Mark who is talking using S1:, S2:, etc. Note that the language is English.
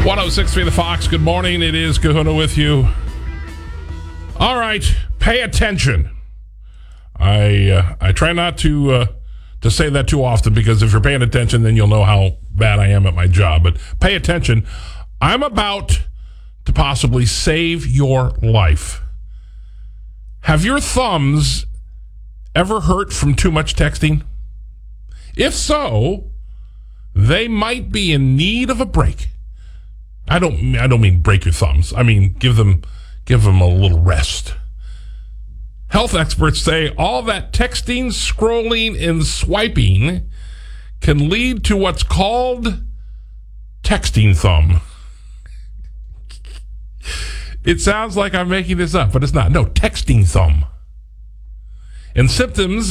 S1: 106.3 The Fox. Good morning. It is Kahuna with you. All right, pay attention. I try not to say that too often, because if you're paying attention, then you'll know how bad I am at my job. But pay attention. I'm about to possibly save your life. Have your thumbs ever hurt from too much texting? If so, they might be in need of a break. I don't mean break your thumbs. I mean give them a little rest. Health experts say all that texting, scrolling, and swiping can lead to what's called texting thumb. It sounds like I'm making this up, but it's not. No, texting thumb. And symptoms